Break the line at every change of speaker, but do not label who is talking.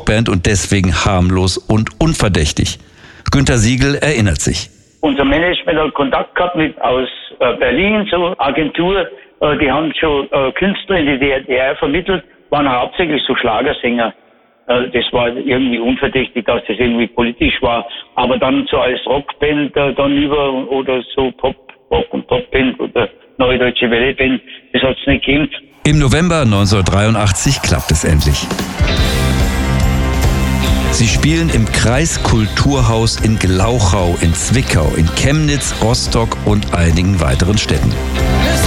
Rockband und deswegen harmlos und unverdächtig. Günter Siegel erinnert sich.
Unser Management hat Kontakt gehabt aus Berlin zur Agentur. Die haben schon Künstler in die DDR vermittelt, waren hauptsächlich so Schlagersänger. Das war irgendwie unverdächtig, dass das irgendwie politisch war. Aber dann so als Rockband dann über oder so Rock- und Popband oder Neue Deutsche Welle-Band, das hat es nicht gegeben.
Im November 1983 klappt es endlich. Sie spielen im Kreiskulturhaus in Glauchau, in Zwickau, in Chemnitz, Rostock und einigen weiteren Städten.